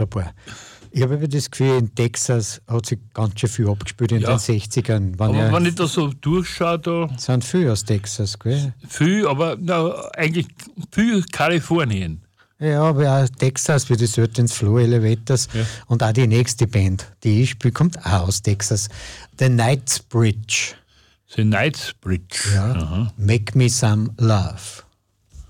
wunderbar. Ich habe das Gefühl, in Texas hat sich ganz schön viel abgespielt in den 60ern. Wenn ich da so durchschaue, da sind viele aus Texas, gell? viel, aber eigentlich viel Kalifornien. Ja, aber auch Texas, wie die Sultans Flow Elevators und auch die nächste Band, die ich spiele, kommt auch aus Texas. The Knightsbridge. The Knightsbridge. Ja. Make Me Some Love.